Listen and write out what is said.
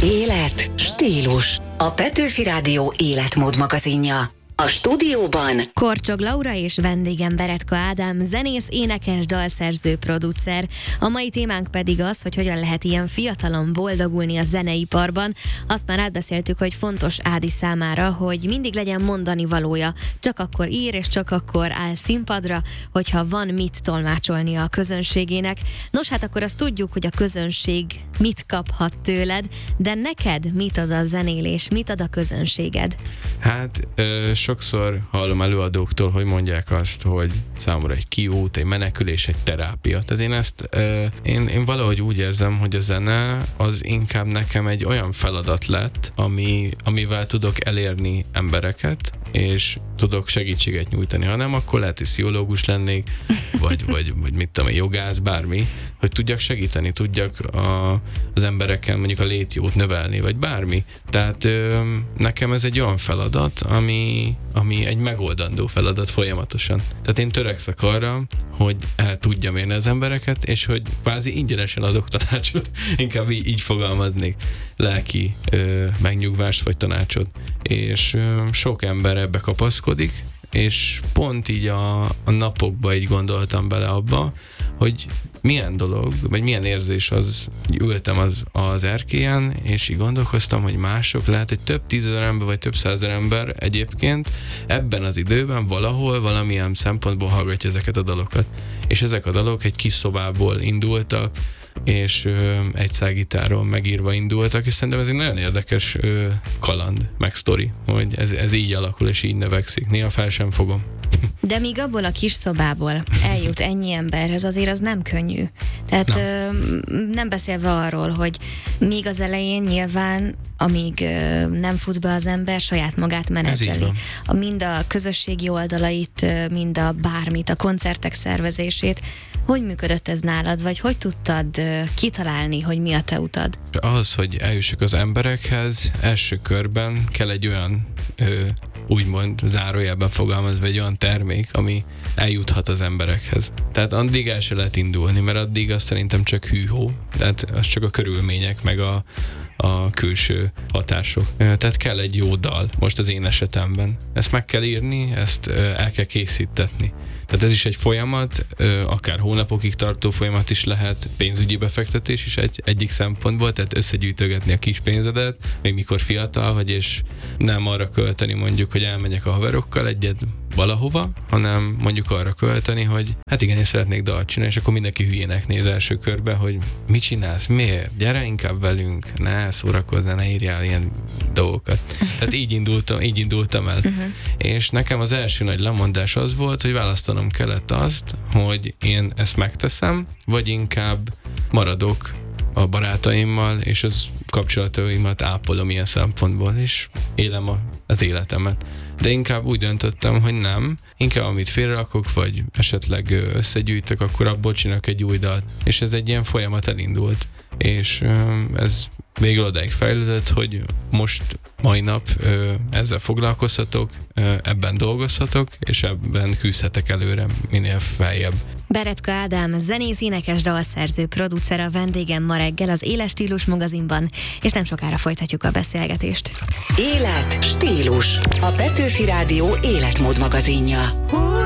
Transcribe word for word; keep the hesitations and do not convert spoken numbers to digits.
Élet, stílus. A Petőfi Rádió életmód magazinja. A stúdióban Korcsog Laura és vendégem Beretka Ádám, zenész, énekes, dalszerző, producer. A mai témánk pedig az, hogy hogyan lehet ilyen fiatalon boldogulni a zeneiparban. Azt már átbeszéltük, hogy fontos Ádi számára, hogy mindig legyen mondani valója. Csak akkor ír, és csak akkor áll színpadra, hogyha van mit tolmácsolnia a közönségének. Nos, hát akkor azt tudjuk, hogy a közönség mit kaphat tőled, de neked mit ad a zenélés, mit ad a közönséged? Hát ö, sokszor hallom előadóktól, hogy mondják azt, hogy számomra egy kiút, egy menekülés, egy terápia. Tehát én ezt, ö, én, én valahogy úgy érzem, hogy a zene az inkább nekem egy olyan feladat lett, ami, amivel tudok elérni embereket, és tudok segítséget nyújtani. Ha nem, akkor lehet, hogy pszichológus lennék, vagy, vagy, vagy mit tudom, jogász, bármi, hogy tudjak segíteni, tudjak a, az embereken mondjuk a létjót növelni, vagy bármi. Tehát ö, nekem ez egy olyan feladat, ami, ami egy megoldandó feladat folyamatosan. Tehát én törekszek arra, hogy el tudjam érni az embereket, és hogy kvázi ingyenesen adok tanácsot, inkább így, így fogalmaznék, lelki ö, megnyugvást vagy tanácsot. És ö, sok ember ebbe kapaszkodik, és pont így a, a napokban így gondoltam bele abba, hogy milyen dolog, vagy milyen érzés az, ültem az, az erkélyen, és így gondolkoztam, hogy mások lehet, hogy több tízezer ember, vagy több százezer ember egyébként ebben az időben valahol, valamilyen szempontból hallgatja ezeket a dalokat. És ezek a dalok egy kis szobából indultak, és ö, egy szágitáron megírva indultak, és szerintem ez egy nagyon érdekes ö, kaland, meg sztori, hogy ez, ez így alakul, és így növekszik. Néha fel sem fogom. De míg abból a kis szobából eljut ennyi emberhez, azért az nem könnyű. Tehát Na. ö, nem beszélve arról, hogy még az elején nyilván, amíg ö, nem fut be az ember, saját magát menedzseli. A, mind a közösségi oldalait, ö, mind a bármit, a koncertek szervezését. Hogy működött ez nálad, vagy hogy tudtad ö, kitalálni, hogy mi a te utad? Ahhoz, hogy eljussuk az emberekhez, első körben kell egy olyan ö, úgymond zárójelben fogalmazva egy olyan termék, ami eljuthat az emberekhez. Tehát addig el se lehet indulni, mert addig azt szerintem csak hűhó, tehát az csak a körülmények, meg a, a külső hatások. Tehát kell egy jó dal, most az én esetemben. Ezt meg kell írni, ezt el kell készítetni. Tehát ez is egy folyamat, akár hónapokig tartó folyamat is lehet, pénzügyi befektetés is egy, egyik szempontból, tehát összegyűjtögetni a kis pénzedet, még mikor fiatal vagy, és nem arra költeni mondjuk, hogy elmegyek a haverokkal egyet valahova, hanem mondjuk arra költeni, hogy hát igen, én szeretnék dalt csinálni, és akkor mindenki hülyének néz első körbe, hogy mit csinálsz, miért? Gyere inkább velünk, ne szórakozzál, ne írjál ilyen dolgokat. Tehát így indultam, így indultam el. Uh-huh. És nekem az első nagy lemondás az volt, hogy választanom kellett azt, hogy én ezt megteszem, vagy inkább maradok a barátaimmal, és az kapcsolataimat ápolom ilyen szempontból, és élem a, az életemet. De inkább úgy döntöttem, hogy nem, inkább amit félrerakok, vagy esetleg összegyűjtök, akkor abból csinálok egy új dalt. És ez egy ilyen folyamat elindult. És ez végül odáig fejlődött, hogy most mai nap ezzel foglalkozhatok, ebben dolgozhatok, és ebben küzdhetek előre minél feljebb. Beretka Ádám, zenész, énekes, dalszerző, producer a vendégem ma reggel az Éles Stílus magazinban, és nem sokára folytatjuk a beszélgetést. Élet, stílus. A Petőfi Rádió életmód magazinja.